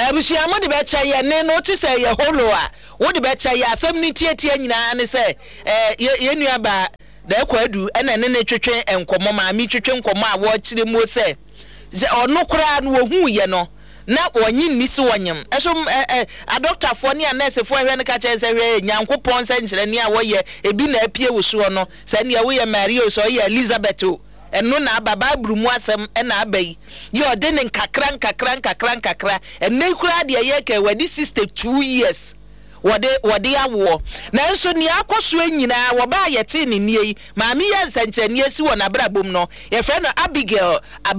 Abusia mo de be cha ye ne no ti say ye holo a wo de be cha ye asem ni tietie nyina ne say ye nua ba da kwadu ena ne twetwe enkomo ma mi twetwe enkomo a wo kire mo say ono kura no wo hu ye no na wonyi nisi wonyem eso a doctor for ne nurse for hwe ne ka che se hwe nyankopon se nkyere ne a wo ye ebi na apie wusuo no se ne wo ye Maria so ye Elizabeth o eno na baba brumu asem na abai ye ode ne nkakra enne kura de ye ke wadi 62 years wode awo na nso ni akoso anyina wo ba ye te ne nie maami ye nsankyerene asi wo na brabom no ye fre no Abigail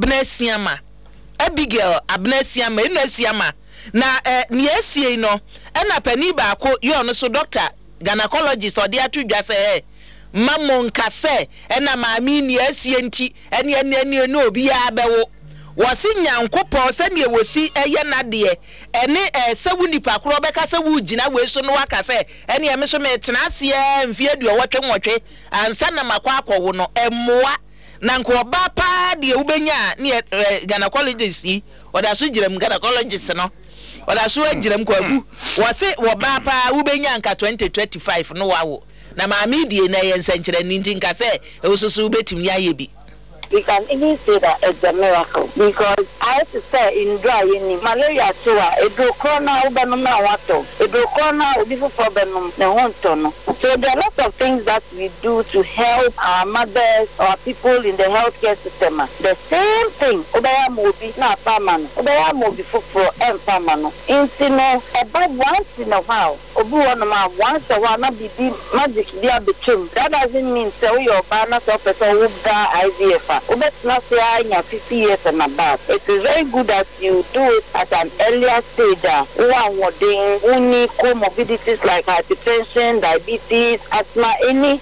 Abnesiama enasiama na ni esie no na pani ba ko ye ono so doctor gynecologist ode atudwa se mamon kase na maami ni esie nti ene no obi ya bewo wasi nyankopɔ se ne wosi eye nade ene sewu nipa kro beka se wu gina we so no waka se ene eme so me tena ase mfie nwotwe ansa na makwa akɔwo no emmoa na nko ba pa de ubenya ne gynecologist yi oda so giram gynecologist no oda so agiram kwagu wase wo ba pa ubenya nka 2025 no wawo na maami die na ye nsankyere ninti nka se ewososo ubetim ya yebi. We can even say that it's a miracle because I have to say in dry in malaria too, corona ubanuma wato, corona ubifu problem no. So there are lots of things that we do to help our mothers or people in the healthcare system. The same thing, ubaya mobi na pamano, ubaya mobi for pamano. Intino about once in a while, obu wanama once a while not be magic dia between. That doesn't mean say your banner so person who IVF. Not say 50 years and above. It is very good that you do it at an earlier stage. Only comorbidities like hypertension, diabetes, asthma, any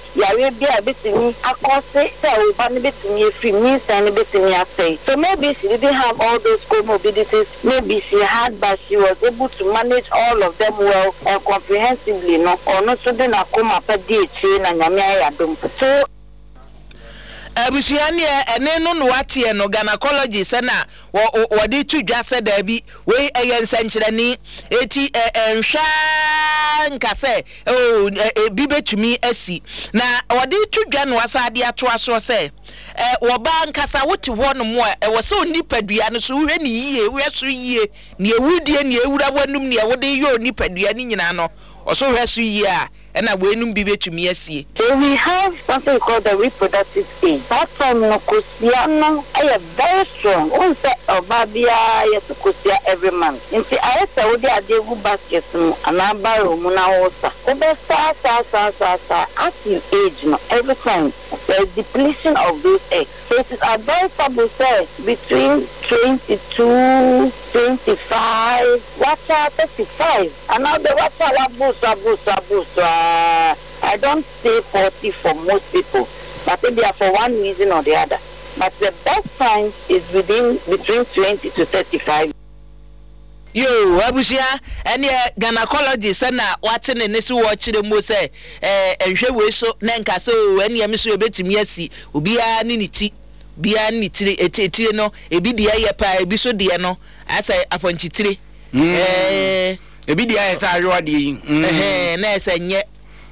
so maybe she didn't have all those comorbidities. Maybe she had, but she was able to manage all of them well and comprehensively. No, or not so then I come up a DH and so. Abusiani ene no watie no gynecologist na wodi tudwa se da bi we eyensankyerani eti enhwa nkase bi betumi asi na wodi tudwa no asade atoaso se wo ba nkasa wote ho no mo wo se onipadua no so hwe ni yie hwe so yie ne ewudie ne ewura wanum ne wode yo onipadua ni nyina no oso hwe so yie a na wenum bi betumi asie. So we have something called the reproductive age. That time no kosia no ay very strong. On say obabia yes kosia every month. Inti I say we dey adegu basket no anaba room na osa. Obe sa active age no every time there is depletion of those eggs. So it is advisable say between 22, 25, watch out 35. And now the watch out boost. I don't say 40 for most people, but maybe for one reason or the other. But the best time is between 20 to 35. Yo, abusia, any gynecologist na watching in this watch the mo say enhwe we so na nka so any emiso ebetimi asi obia ni niti bia ni tire etire no ebi de ye pa ebi so de no asa aponchitire ebi de ya sa ayo de yi na esa nye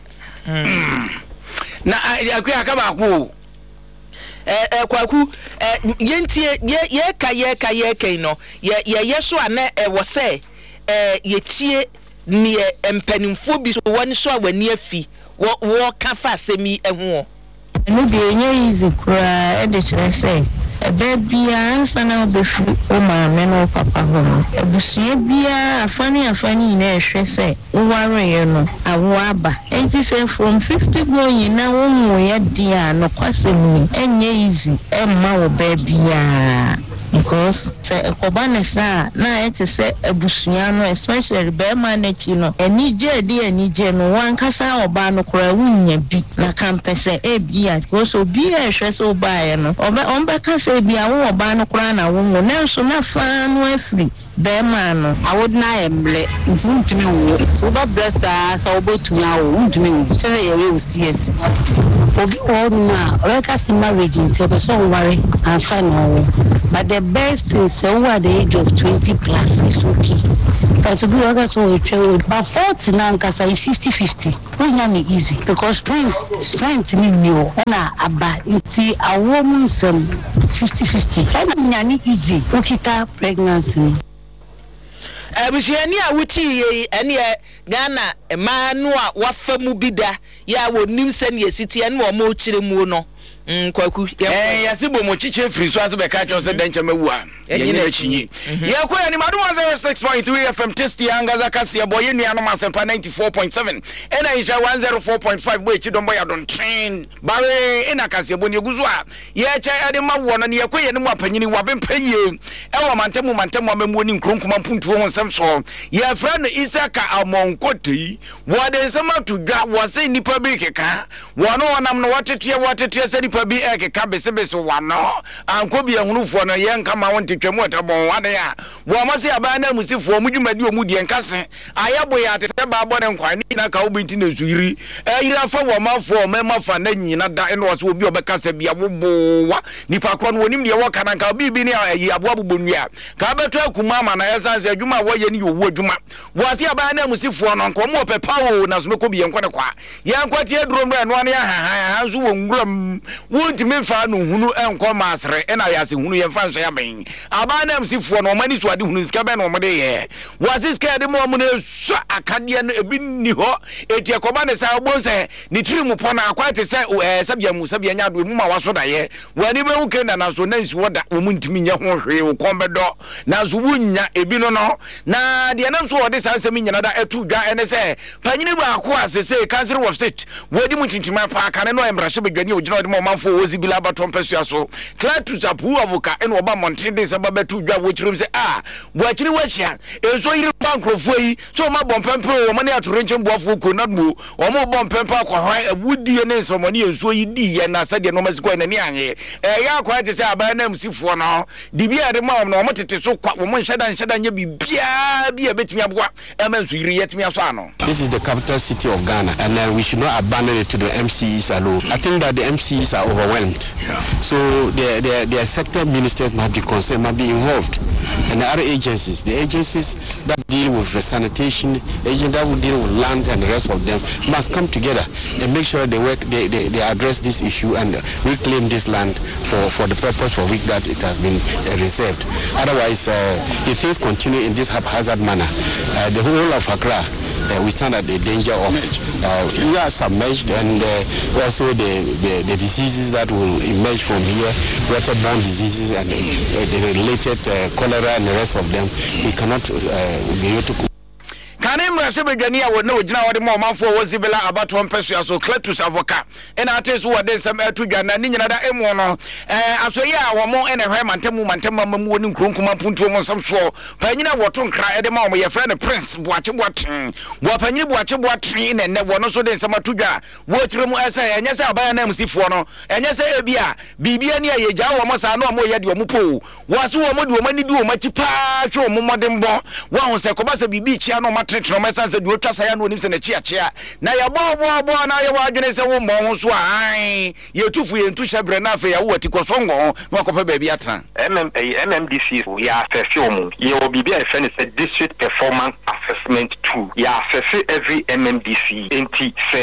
na akwa akaba ko kwaku yentie ye ka no ye so ana wo se ye tie ne empanimfo bi so woni so awani afi wo ka fa semi eho no de nye easy kura e de chere say bia ansa na obefu o maame no papa ho ebusie bia afani na ehwe say wo ware no awo aba enti say from 50 going na wo mo ye dia no kwasem enye easy emma wo bia because kobanesa na ete say ebusia no especially be man na chi no enije no wankasa oba no kora wunya bi na kampese bia because obi ehwe so ba no ombe kasa bia wo oba no kora na wo no nso na fa no afri be man no awodna emble ntumi wo so ba blessa sa obotu ya wo ntumi wo chere ye we usiesi obi wonuma oreka si marriage into person worry and sign on. But the best is over the age of 20 plus is okay. But to be honest, but 40 now because is 50-50. It's not easy because strength need new and about it's a woman's 50-50. And it's easy. Okay, pregnancy. Abusiani a wuti ye ene Ghana emanu a wafa mu bida ya wonim se ne yesiti ene wo mo kire mu no kwaku yasibo mo chiche free so asbe ka cho se denche mewu a yenye chinyi ye ko ani madum 06.3 FM test yangaza kasi boye nua no masempa 94.7 ena insha 104.5 boy chidombo ya don train bare ena kasi bo ne guzu a ye cha ade mawo no ne ye ko ye ne mu apanyini wa bempanye e wo mantemu amemu ni nkronkoma mpuntu ho nsem so ye fra no Isaka Amonkotei wo de nsema to dwa wo se nipa bi keka wo no wonam no watetie se nipa bi ekeka besebese wano anko bi ehunufo no ye nka ma wonte twemu otabon wade ya wo ma se aba na musifo mu dwumadi o mu die nkase ayabo ya te se ba bone nkwani na ka obinti na zuiri yira fa wo mafo mema fa na nyina da eno wo se obi obekasa bia bobowa nipa kro no wonim de wo kana nka bibi ne ayi aboa bobonua ka beto akuma ama na yesanse adwuma wo ye ne yowu adwuma wo se aba na musifo no nko mo pepa wo na so meko bi enko ne kwa ye nkwati eduro no eno ne ha nso wo nguram wonti me fa no hunu enko masre ena ya se hunu ye fa nso ya ben aba na musifo no mani so ade hunu sika be no mo de ye wo se sika de mo ne so akade no ebi ni ho eti ekoba ne sa bo se ni tiri mu pona akwate se sabia nya do mu ma waso da ye wani be huke na so nansi woda wo mu ntimi nya ho hwe wo kombedo na so wunya ebi no na de na so wode sansem nyina da etu dwa ene se panyini ba ko asese council of state wodi mu tintima pa kane no embrashe bedwani ogina wode mo manfo wozi bila baton pesua so Cletus apu avoka ene oba montende se ba betu dwa wo chirim se bo achiri wachia enso yiri bankrofo yi so ma bompempe wo mane atorenche mboafo ko na mo o mo bompempe akwa awudie ne so mo ne enso yi di ye na sade no masiko na ni anye ya akwa te se aba na msifo no dibia de ma no mo tete so kwa mo nhyada nya bibia bia betimi aboa emanso yiri yetimi aso ano. This is the capital city of Ghana, and we should not abandon it to the MCEs alone. I think that the MCEs are overwhelmed. So their sector ministers must be concerned, must be involved, and the other agencies, the agencies that deal with the sanitation, agents that will deal with land and the rest of them must come together and make sure they address this issue and reclaim this land for the purpose for which that it has been reserved. Otherwise, if things continue in this haphazard manner, the whole of Accra, we stand at the danger of we are submerged, and also the diseases that will emerge from here, waterborne diseases and the related cholera and the rest of them, we cannot be able to. Kane mrase bedwani a wona ogina wode mo manfo wozibela abato mpesua so Cletus avoka ena ateso wode nsem atudwa na ni nyina da emo no asoye a wo mo ene hwe mantemu mamu woni nkronkoma puntuo mo nsem so panyina woto nkra ede ma wo ye frɛ ne prince boache boaten wo panyini boache boaten ne ne wono so de nsem atudwa wo kyerɛ mu esa enye se abaya na msifo no enye se ebia bibia ni ayegya wo mo sa na wo mo ye de wo mo po wo so wo mo de wo mani du wo machi pa twa wo mo modembo wo ho se ko ba se bibi chia no Tromesa said, "You trust I know him in a chair. Now, your boy, now you are going to say, oh, Monswine, you're too free and too shabby enough. You want to go somewhere, walk up a baby at MMDC, we are a film. You will be a friend, a district performance assessment too. You are every MMDC, NT, say,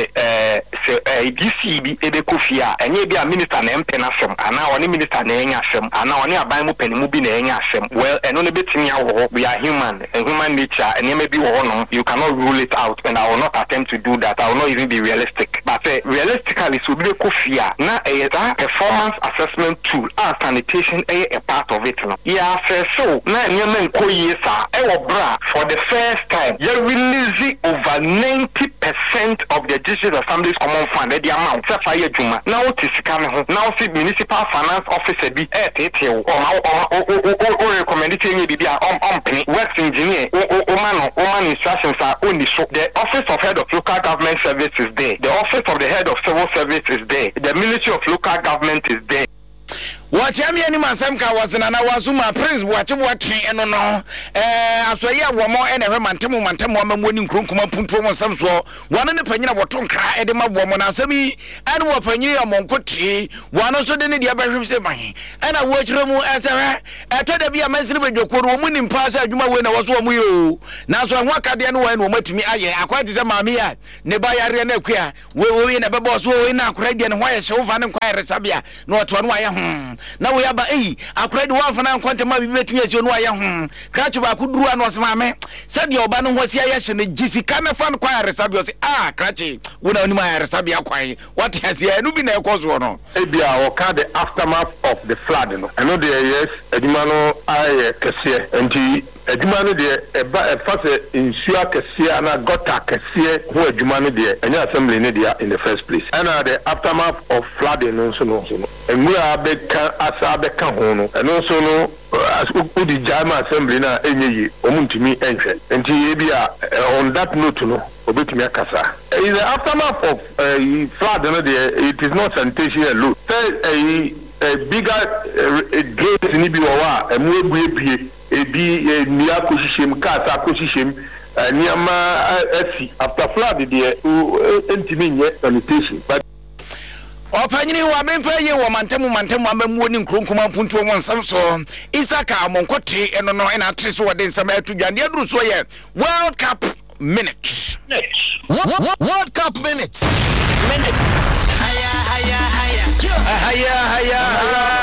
DCB, Ebekofia, and you be a minister named Penasem, and now only minister named Asem, and now only a Bible penny moving named Asem. Well, and only bit we are human, and human nature, and you may be one. You cannot rule it out, and I will not attempt to do that. I will not even be realistic. But realistically, so be kofia. Now, a performance assessment tool, sanitation, a part of it. Yeah, so now you men koyesa, for the first time, you release over 90% of the district assembly's common fund. The amount, now it is coming. Now, see municipal finance officer be or recommendation be West engineer, Oman instructions are only so. The office of head of local government service is there. The office of the head of civil service is there. The ministry of local government is there. Wachami ani masem ka wasena na wasuma prince wache watwe eno no asoye awomo ene hwe mantemo amamoni nkronkoma puntuo mo sam so wane ne panyina woto nkra ede mabomo na asemi ene wo panyina amonkotre wane so de ne dia behwem se man ena wo kire mu esere etoda bia masini bedwokoro wo muni mpa sa adwuma we na wo so wo mu yo na so ho akade ne wo ene wo matumi aye akwati se maami ya ne ba yare na akua we na bebo so we na akora de ne ho ye hye wo fa ne kwa resabia na oto no aye na we aba akurade wa fana nkwante ma bibi betumi asio no aye kracho ba kuduru ano se maame sadia oba no ho sia ye hye ne jisika na fa no kwa resabia se krachi wona oni ma resabia kwan what has here no bi na ekozo no ebia o ka the aftermath of the flood no eno de yes aduma no aye kese enti aduma no de eba efase insua kese na gota kese ho aduma no de enya assembly ne de in the first place and the aftermath of flooding no so no emura beka asa beka ho no eno so no udi jama assembly na enyeyi omuntimi enhwe enti ebia on that note no obetumi akasa in the aftermath of flood no de it is not sanitation alone say a bigger drains ni bi wa emu ebuebie ebi ni akoshishem kasa akoshishem niama asi after flood de entimi nye sanitation but opanyini wa memfa ye wo mantemu amamuo ni nkronkoma puntuo won sam so Isaka amonkotre eno no ena atreso wode nsam atudwane aduru so ye World Cup minutes. World Cup minutes. Haya.